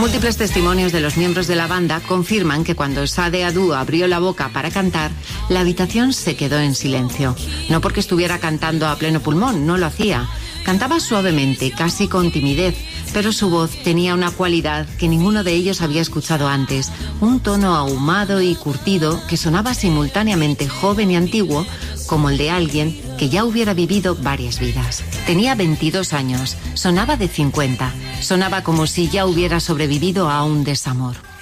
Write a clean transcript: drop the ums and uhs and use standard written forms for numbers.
Múltiples testimonios de los miembros de la banda confirman que cuando Sade Adu abrió la boca para cantar, la habitación se quedó en silencio. No porque estuviera cantando a pleno pulmón, no lo hacía. Cantaba suavemente, casi con timidez, pero su voz tenía una cualidad que ninguno de ellos había escuchado antes, un tono ahumado y curtido que sonaba simultáneamente joven y antiguo, como el de alguien que ya hubiera vivido varias vidas. Tenía 22 años, sonaba de 50, sonaba como si ya hubiera sobrevivido a un desamor.